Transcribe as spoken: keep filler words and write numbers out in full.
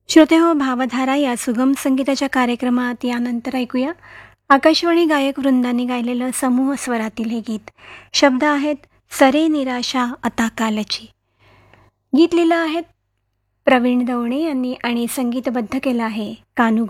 श्रोते हो, भावधारा या सुगम संगीताच्या कार्यक्रमात यानंतर ऐकूया आकाशवाणी गायक वृंदांनी गायलेलं समूह स्वरातील हे गीत. शब्द आहेत सरे निराशा आता कालची. गीत लिहिलं आहेत प्रवीण दवणे यांनी आणि संगीतबद्ध केलं आहे कानू